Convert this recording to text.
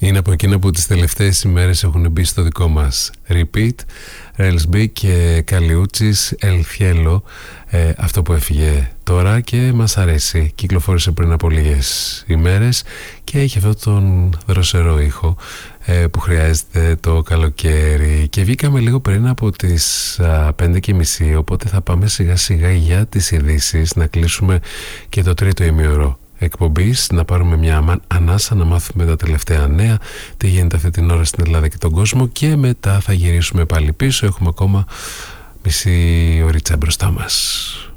Είναι από εκείνα που τις τελευταίες ημέρες έχουν μπει στο δικό μας repeat. Relsby και Καλιούτσης, El Cielo, αυτό που έφυγε τώρα και μας αρέσει. Κυκλοφόρησε πριν από λίγες ημέρες και έχει αυτόν τον δροσερό ήχο που χρειάζεται το καλοκαίρι. Και βγήκαμε λίγο πριν από τις 5:30, οπότε θα πάμε σιγά σιγά για τις ειδήσεις, να κλείσουμε και το τρίτο ημίωρο εκπομπής, να πάρουμε μια ανάσα, να μάθουμε τα τελευταία νέα, τι γίνεται αυτή την ώρα στην Ελλάδα και τον κόσμο, και μετά θα γυρίσουμε πάλι πίσω. Έχουμε ακόμα μισή ωρίτσα μπροστά μας.